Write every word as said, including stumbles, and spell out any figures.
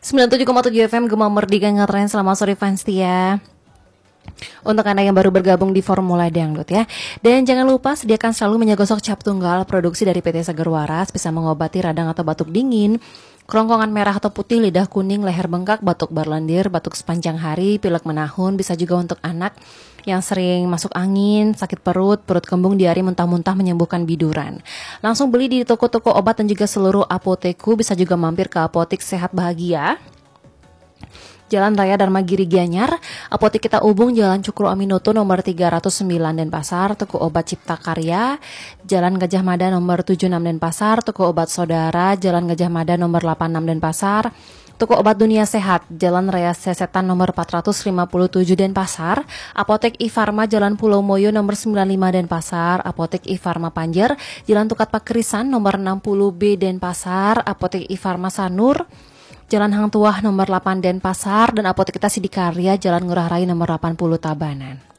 sembilan puluh tujuh koma tujuh F M Gema Merdeka ngetren. Selamat sore fans setia. Untuk Anda yang baru bergabung di Formula Dangdut ya. Dan jangan lupa sediakan selalu minyak gosok cap tunggal produksi dari P T Seger Waras, bisa mengobati radang atau batuk dingin, kerongkongan merah atau putih, lidah kuning, leher bengkak, batuk berlendir, batuk sepanjang hari, pilek menahun. Bisa juga untuk anak yang sering masuk angin, sakit perut, perut kembung, diare, muntah-muntah, menyembuhkan biduran. Langsung beli di toko-toko obat dan juga seluruh apoteku. Bisa juga mampir ke Apotik Sehat Bahagia, Jalan Raya Dharma Giri Gianyar, Apotik Kita Ubung, Jalan Cukro Aminoto nomor tiga ratus sembilan Denpasar, Toko Obat Cipta Karya, Jalan Gajah Mada nomor tujuh puluh enam Denpasar, Toko Obat Saudara, Jalan Gajah Mada nomor delapan puluh enam Denpasar, Toko Obat Dunia Sehat, Jalan Raya Sesetan nomor empat ratus lima puluh tujuh Denpasar, Apotek I-Farma Jalan Pulau Moyo nomor sembilan puluh lima Denpasar, Apotek I-Farma Panjer, Jalan Tukat Pakrisan nomor enam puluh B Denpasar, Apotek I-Farma Sanur, Jalan Hang Tuah nomor delapan Denpasar, dan Apotek Kita Sidikarya, Jalan Ngurah Rai nomor delapan puluh Tabanan.